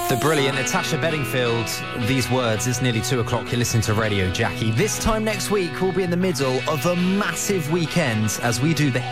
The brilliant Natasha Bedingfield. These words, it's nearly 2 o'clock. You're listening to Radio Jackie. This time next week, we'll be in the middle of a massive weekend as we do the